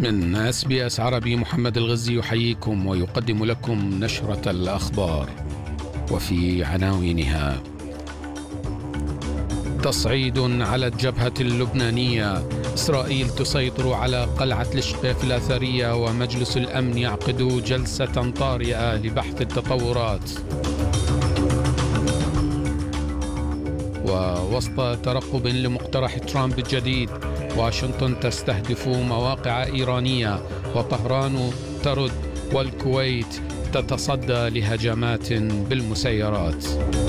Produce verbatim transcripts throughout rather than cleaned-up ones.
من إس بي إس عربي محمد الغزي يحييكم ويقدم لكم نشرة الأخبار، وفي عناوينها: تصعيد على الجبهة اللبنانية، إسرائيل تسيطر على قلعة لشقيف الأثرية، ومجلس الأمن يعقد جلسة طارئة لبحث التطورات. ووسط ترقب لمقترح ترامب الجديد، واشنطن تستهدف مواقع إيرانية، وطهران ترد، والكويت تتصدى لهجمات بالمسيرات.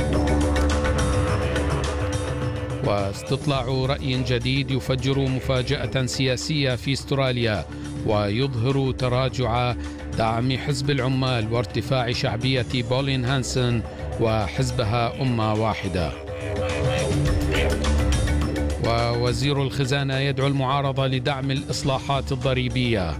واستطلاع رأي جديد يفجر مفاجأة سياسية في استراليا، ويظهر تراجع دعم حزب العمال وارتفاع شعبية بولين هانسن وحزبها أمة واحدة. ووزير الخزانة يدعو المعارضة لدعم الإصلاحات الضريبية.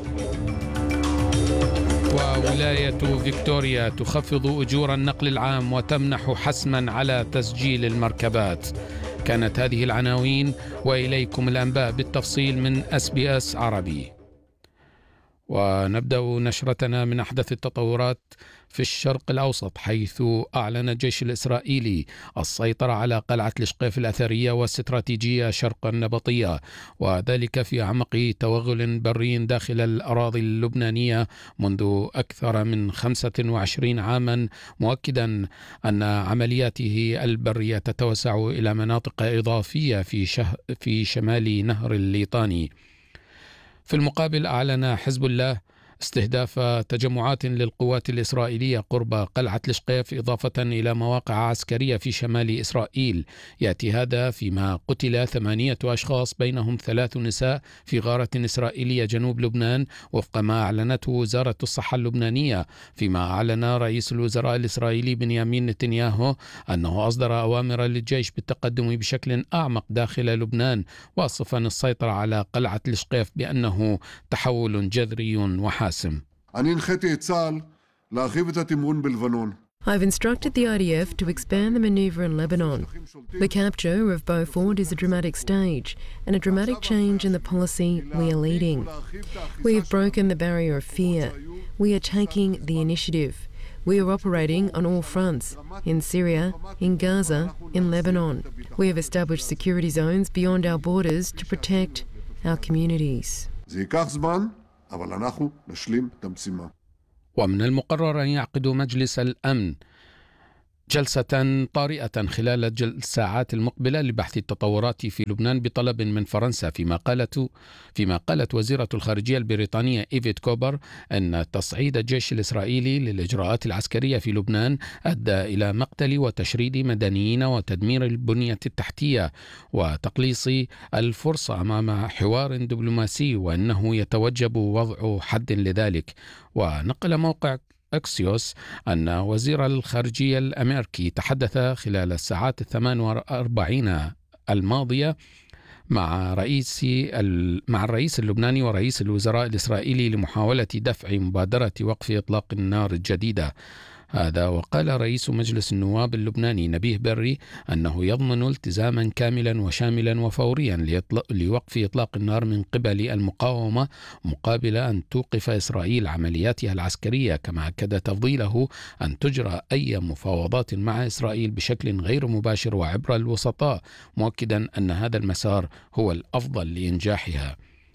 وولاية فيكتوريا تخفض أجور النقل العام وتمنح حسما على تسجيل المركبات. كانت هذه العناوين، وإليكم الأنباء بالتفصيل من إس بي إس عربي. ونبدأ نشرتنا من أحدث التطورات في الشرق الأوسط، حيث أعلن الجيش الإسرائيلي السيطرة على قلعة لشقيف الأثرية واستراتيجية شرق النبطية، وذلك في أعمق توغل بري داخل الأراضي اللبنانية منذ أكثر من خمسة وعشرين عاما، مؤكدا أن عملياته البرية تتوسع إلى مناطق إضافية في, شه في شمال نهر الليطاني. في المقابل، أعلن حزب الله استهداف تجمعات للقوات الإسرائيلية قرب قلعة لشقيف، إضافة إلى مواقع عسكرية في شمال إسرائيل. يأتي هذا فيما قتل ثمانية أشخاص بينهم ثلاث نساء في غارة إسرائيلية جنوب لبنان، وفق ما أعلنته وزارة الصحة اللبنانية. فيما أعلن رئيس الوزراء الإسرائيلي بنيامين نتنياهو أنه أصدر أوامر للجيش بالتقدم بشكل أعمق داخل لبنان، واصفا السيطرة على قلعة لشقيف بأنه تحول جذري وحاسم. I've instructed the I D F to expand the maneuver in Lebanon. The capture of Beaufort is a dramatic stage and a dramatic change in the policy we are leading. We have broken the barrier of fear. We are taking the initiative. We are operating on all fronts, in Syria, in Gaza, in Lebanon. We have established security zones beyond our borders to protect our communities. ومن المقرر أن يعقد مجلس الأمن جلسة طارئة خلال الساعات المقبلة لبحث التطورات في لبنان بطلب من فرنسا، فيما قالت فيما قالت وزيرة الخارجية البريطانية إيفيت كوبر أن تصعيد الجيش الإسرائيلي للإجراءات العسكرية في لبنان أدى إلى مقتل وتشريد مدنيين وتدمير البنية التحتية وتقليص الفرصة أمام حوار دبلوماسي، وأنه يتوجب وضع حد لذلك. ونقل موقع أكسيوس أن وزير الخارجية الأمريكي تحدث خلال الساعات الثمان وأربعين الماضية مع رئيس مع الرئيس اللبناني ورئيس الوزراء الإسرائيلي لمحاولة دفع مبادرة وقف إطلاق النار الجديدة. هذا وقال رئيس مجلس النواب اللبناني نبيه بري أنه يضمن التزاما كاملا وشاملا وفوريا لوقف إطلاق النار من قبل المقاومة، مقابل أن توقف إسرائيل عملياتها العسكرية، كما أكد تفضيله أن تجرى أي مفاوضات مع إسرائيل بشكل غير مباشر وعبر الوسطاء، مؤكدا أن هذا المسار هو الأفضل لإنجاحها.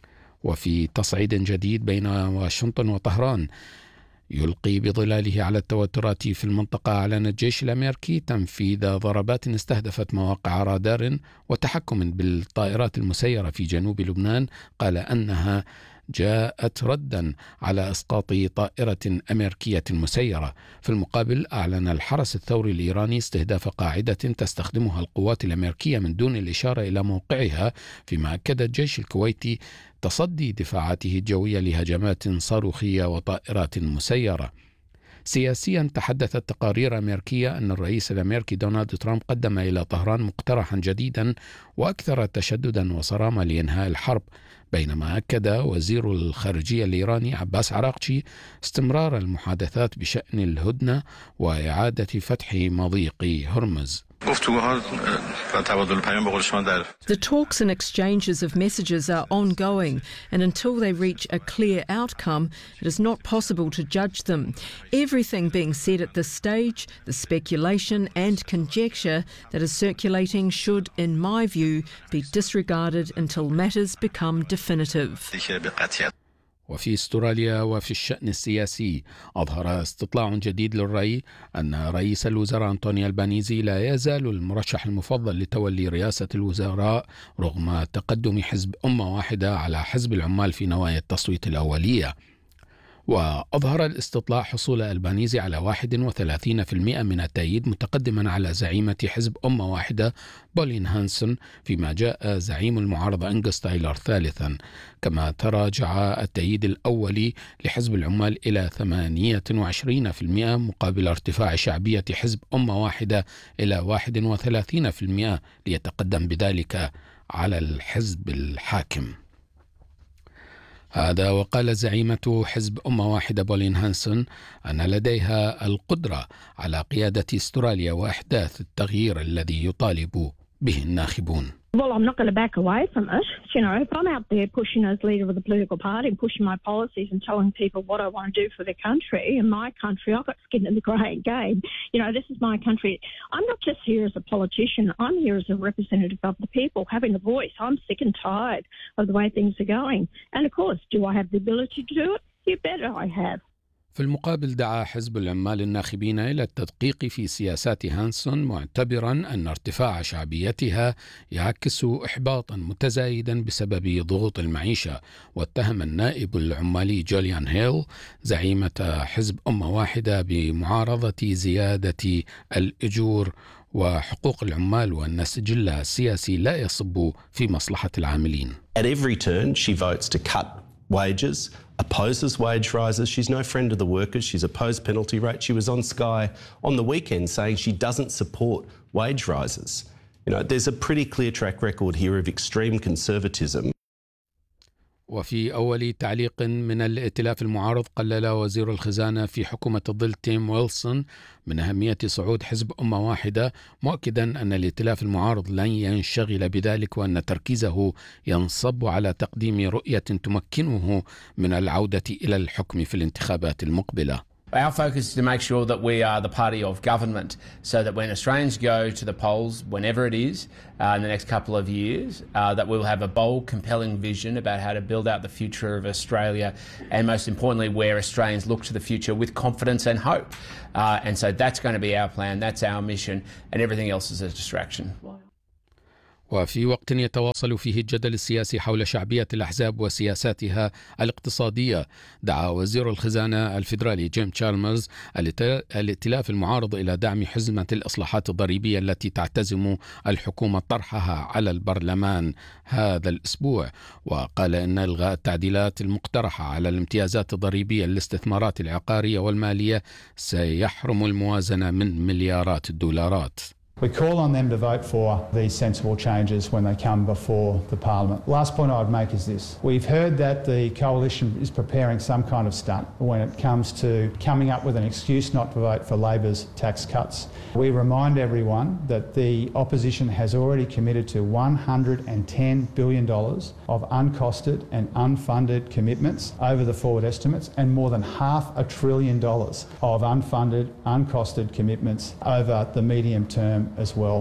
وفي تصعيد جديد بين واشنطن وطهران يلقي بظلاله على التوترات في المنطقة، أعلن الجيش الأمريكي تنفيذ ضربات استهدفت مواقع رادار وتحكم بالطائرات المسيرة في جنوب لبنان، قال أنها جاءت ردا على إسقاط طائرة أمريكية مسيرة. في المقابل، أعلن الحرس الثوري الإيراني استهداف قاعدة تستخدمها القوات الأمريكية من دون الإشارة إلى موقعها، فيما أكد الجيش الكويتي تصدي دفاعاته الجوية لهجمات صاروخية وطائرات مسيرة. سياسيا، تحدثت تقارير أمريكية أن الرئيس الأمريكي دونالد ترامب قدم إلى طهران مقترحا جديدا وأكثر تشددا وصرامة لإنهاء الحرب، بينما أكد وزير الخارجية الإيراني عباس عراقچي استمرار المحادثات بشأن الهدنة وإعادة فتح مضيق هرمز. The talks and exchanges of messages are ongoing, and until they reach a clear outcome, it is not possible to judge them. Everything being said at this stage, the speculation and conjecture that is circulating should, in my view, be disregarded until matters become definitive. وفي استراليا وفي الشأن السياسي، أظهر استطلاع جديد للرأي أن رئيس الوزراء أنطوني ألبانيزي لا يزال المرشح المفضل لتولي رئاسة الوزراء رغم تقدم حزب أمة واحدة على حزب العمال في نوايا التصويت الأولية. وأظهر الاستطلاع حصول ألبانيزي على واحد وثلاثين بالمئة من التأييد، متقدما على زعيمة حزب أمة واحدة بولين هانسون، فيما جاء زعيم المعارضة أنغس تايلر ثالثا. كما تراجع التأييد الأولي لحزب العمال إلى ثمانية وعشرين بالمئة مقابل ارتفاع شعبية حزب أمة واحدة إلى واحد وثلاثين بالمئة، ليتقدم بذلك على الحزب الحاكم. هذا وقال زعيمة حزب أمة واحدة بولين هانسون أن لديها القدرة على قيادة استراليا وإحداث التغيير الذي يطالب به الناخبون. Well, I'm not going to back away from it. You know, if I'm out there pushing as leader of the political party and pushing my policies and telling people what I want to do for the country and my country, I've got skin in the game. You know, this is my country. I'm not just here as a politician. I'm here as a representative of the people, having a voice. I'm sick and tired of the way things are going. And of course, do I have the ability to do it? You bet I have. في المقابل دعا حزب العمال الناخبين إلى التدقيق في سياسات هانسون، معتبرا أن ارتفاع شعبيتها يعكس إحباطا متزايدا بسبب ضغوط المعيشة. واتهم النائب العمالي جوليان هيل زعيمة حزب أمة واحدة بمعارضة زيادة الأجور وحقوق العمال، وأن السجل السياسي لا يصب في مصلحة العاملين. At every turn she votes to cut wages, opposes wage rises. She's no friend of the workers. She's opposed penalty rates. She was on Sky on the weekend saying she doesn't support wage rises. You know, there's a pretty clear track record here of extreme conservatism. وفي أول تعليق من الائتلاف المعارض، قلل وزير الخزانة في حكومة الظل تيم ويلسون من أهمية صعود حزب أمة واحدة، مؤكدا أن الائتلاف المعارض لن ينشغل بذلك، وأن تركيزه ينصب على تقديم رؤية تمكنه من العودة إلى الحكم في الانتخابات المقبلة. Our focus is to make sure that we are the party of government, so that when Australians go to the polls, whenever it is, uh, in the next couple of years, uh, that we'll have a bold, compelling vision about how to build out the future of Australia, and most importantly, where Australians look to the future with confidence and hope. Uh, and so that's going to be our plan, that's our mission, and everything else is a distraction. وفي وقت يتواصل فيه الجدل السياسي حول شعبية الأحزاب وسياساتها الاقتصادية، دعا وزير الخزانة الفيدرالي جيم تشالمرز الائتلاف المعارض إلى دعم حزمة الإصلاحات الضريبية التي تعتزم الحكومة طرحها على البرلمان هذا الأسبوع. وقال إن إلغاء التعديلات المقترحة على الامتيازات الضريبية للاستثمارات العقارية والمالية سيحرم الموازنة من مليارات الدولارات. We call on them to vote for these sensible changes when they come before the Parliament. Last point I would make is this. We've heard that the coalition is preparing some kind of stunt when it comes to coming up with an excuse not to vote for Labor's tax cuts. We remind everyone that the opposition has already committed to one hundred ten billion dollars of uncosted and unfunded commitments over the forward estimates, and more than half a trillion dollars of unfunded, uncosted commitments over the medium term as well.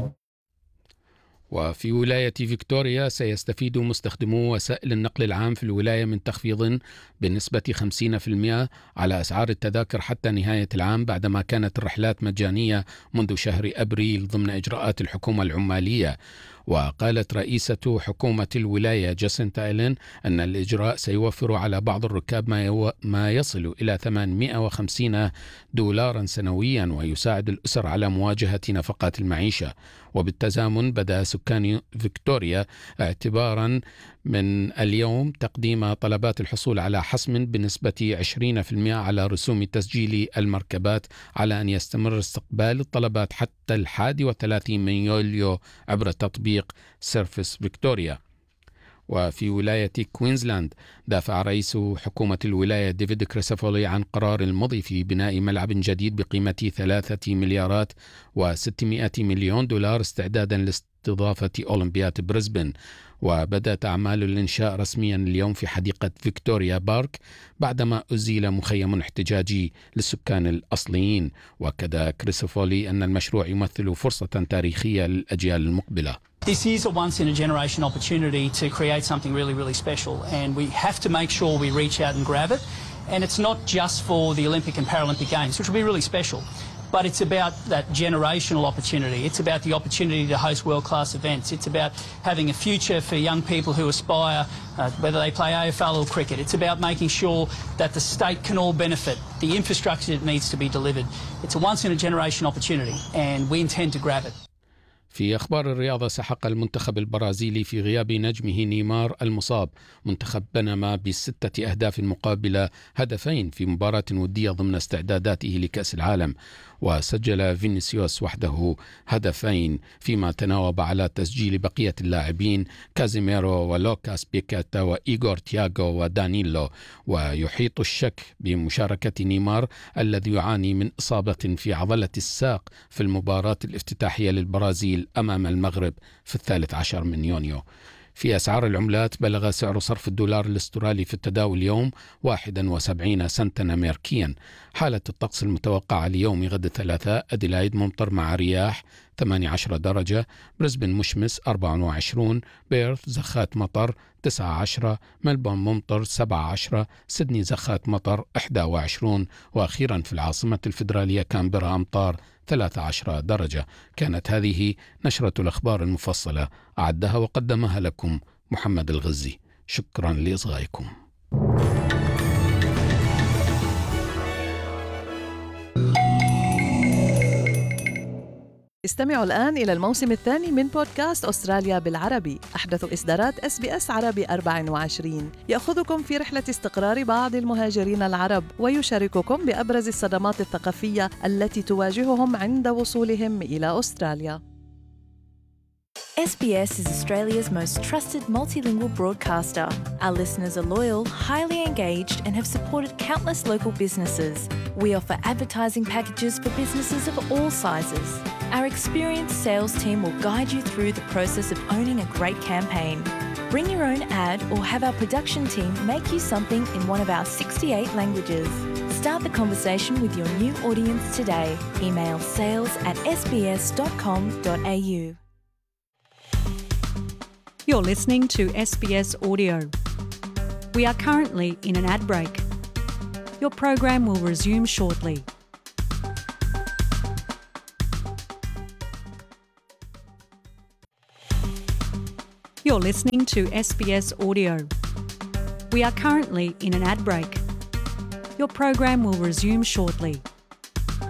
وفي ولاية فيكتوريا سيستفيد مستخدمو وسائل النقل العام في الولاية من تخفيض بنسبة خمسين بالمئة على أسعار التذاكر حتى نهاية العام، بعدما كانت الرحلات مجانية منذ شهر أبريل ضمن إجراءات الحكومة العمالية. وقالت رئيسة حكومة الولاية جاسينتا إلين أن الإجراء سيوفر على بعض الركاب ما, ما يصل إلى ثمانمئة وخمسين دولارا سنويا، ويساعد الأسر على مواجهة نفقات المعيشة. وبالتزامن بدأ سكان فيكتوريا اعتبارا من اليوم تقديم طلبات الحصول على حسم بنسبة عشرين بالمئة على رسوم تسجيل المركبات، على أن يستمر استقبال الطلبات حتى الحادي والثلاثين من يوليو عبر تطبيق سيرفس فيكتوريا. وفي ولاية كوينزلاند دافع رئيس حكومة الولاية ديفيد كريسوفولي عن قرار المضي في بناء ملعب جديد بقيمة ثلاثة مليارات وستمائة مليون دولار استعدادا لاستضافة أولمبياد بريسبن. وبدأت أعمال الإنشاء رسميا اليوم في حديقة فيكتوريا بارك بعدما أزيل مخيم احتجاجي للسكان الأصليين. وكذا كريسوفولي أن المشروع يمثل فرصة تاريخية للأجيال المقبلة. This is a once-in-a-generation opportunity to create something really, really special, and we have to make sure we reach out and grab it. And it's not just for the Olympic and Paralympic Games, which will be really special, but it's about that generational opportunity. It's about the opportunity to host world-class events. It's about having a future for young people who aspire, uh, whether they play A F L or cricket. It's about making sure that the state can all benefit, the infrastructure that needs to be delivered. It's a once-in-a-generation opportunity, and we intend to grab it. في أخبار الرياضة، سحق المنتخب البرازيلي في غياب نجمه نيمار المصاب منتخب بنما بستة أهداف مقابل هدفين في مباراة ودية ضمن استعداداته لكأس العالم. وسجل فينيسيوس وحده هدفين فيما تناوب على تسجيل بقية اللاعبين كازيميرو ولوكاس بيكاتا وإيغور تياغو ودانيلو. ويحيط الشك بمشاركة نيمار الذي يعاني من إصابة في عضلة الساق في المباراة الافتتاحية للبرازيل أمام المغرب في الثالث عشر من يونيو. في أسعار العملات، بلغ سعر صرف الدولار الاسترالي في التداول اليوم واحد وسبعين سنتا أمريكيا. حالة الطقس المتوقعة ليوم غد الثلاثاء: أديلايد ممطر مع رياح ثمانية عشر درجة، بريسبن مشمس أربعة وعشرين، بيرث زخات مطر تسعة عشر، ملبورن ممطر سبعة عشر، سيدني زخات مطر إحدى وعشرين، وأخيرا في العاصمة الفيدرالية كامبرا أمطار ثلاثة عشر درجة. كانت هذه نشرة الأخبار المفصلة، أعدها وقدمها لكم محمد الغزي. شكرا لإصغائكم. استمعوا الآن إلى الموسم الثاني من بودكاست أستراليا بالعربي، أحدث إصدارات إس بي إس عربي أربعة وعشرين، يأخذكم في رحلة استقرار بعض المهاجرين العرب ويشارككم بأبرز الصدمات الثقافية التي تواجههم عند وصولهم إلى أستراليا. S B S is Australia's most trusted multilingual broadcaster. Our listeners are loyal, highly engaged, and have supported countless local businesses. We offer advertising packages for businesses of all sizes. Our experienced sales team will guide you through the process of owning a great campaign. Bring your own ad or have our production team make you something in one of our sixty-eight languages. Start the conversation with your new audience today. Email sales at s b s dot com dot a u. You're listening to S B S Audio. We are currently in an ad break. Your program will resume shortly. You're listening to S B S Audio. We are currently in an ad break. Your program will resume shortly.